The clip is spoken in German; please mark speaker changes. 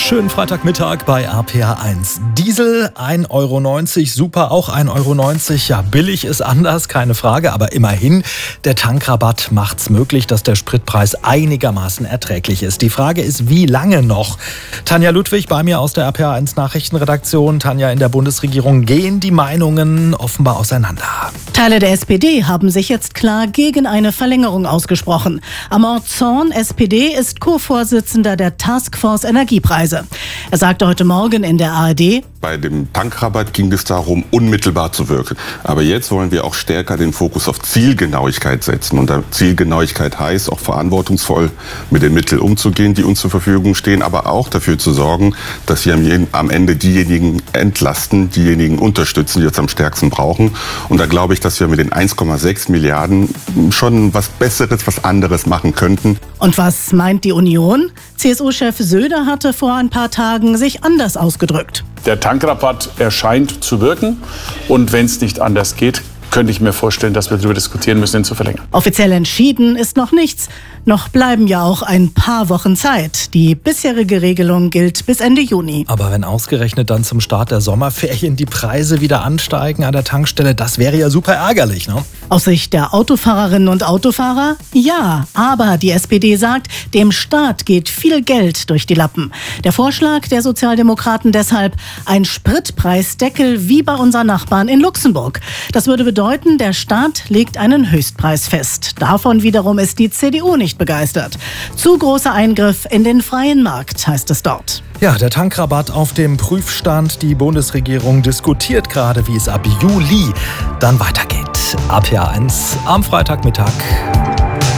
Speaker 1: Schönen Freitagmittag bei RPA1. Diesel 1,90 Euro, super auch 1,90 Euro. Ja, billig ist anders, keine Frage, aber immerhin, der Tankrabatt macht's möglich, dass der Spritpreis einigermaßen erträglich ist. Die Frage ist, wie lange noch? Tanja Ludwig bei mir aus der RPA1 Nachrichtenredaktion. Tanja, in der Bundesregierung gehen die Meinungen offenbar auseinander.
Speaker 2: Teile der SPD haben sich jetzt klar gegen eine Verlängerung ausgesprochen. Armand Zorn, SPD, ist Co-Vorsitzender der Taskforce Energiepreise. Er sagte heute Morgen in der ARD:
Speaker 3: Bei dem Tankrabatt ging es darum, unmittelbar zu wirken. Aber jetzt wollen wir auch stärker den Fokus auf Zielgenauigkeit setzen. Und Zielgenauigkeit heißt, auch verantwortungsvoll mit den Mitteln umzugehen, die uns zur Verfügung stehen, aber auch dafür zu sorgen, dass wir am Ende diejenigen entlasten, diejenigen unterstützen, die es am stärksten brauchen. Und da glaube ich, dass wir mit den 1,6 Milliarden schon was Besseres, was anderes machen könnten.
Speaker 2: Und was meint die Union? CSU-Chef Söder hatte vor ein paar Tagen sich anders ausgedrückt.
Speaker 4: Der Tankrabatt erscheint zu wirken. Und wenn es nicht anders geht, könnte ich mir vorstellen, dass wir darüber diskutieren müssen, ihn zu verlängern.
Speaker 2: Offiziell entschieden ist noch nichts. Noch bleiben ja auch ein paar Wochen Zeit. Die bisherige Regelung gilt bis Ende Juni.
Speaker 1: Aber wenn ausgerechnet dann zum Start der Sommerferien die Preise wieder ansteigen an der Tankstelle, das wäre ja super ärgerlich, ne?
Speaker 2: Aus Sicht der Autofahrerinnen und Autofahrer? Ja, aber die SPD sagt, dem Staat geht viel Geld durch die Lappen. Der Vorschlag der Sozialdemokraten deshalb: ein Spritpreisdeckel wie bei unseren Nachbarn in Luxemburg. Das würde bedeuten, der Staat legt einen Höchstpreis fest. Davon wiederum ist die CDU nicht begeistert. Zu großer Eingriff in den freien Markt, heißt es dort.
Speaker 1: Ja, der Tankrabatt auf dem Prüfstand. Die Bundesregierung diskutiert gerade, wie es ab Juli dann weitergeht. RPA1 am Freitagmittag.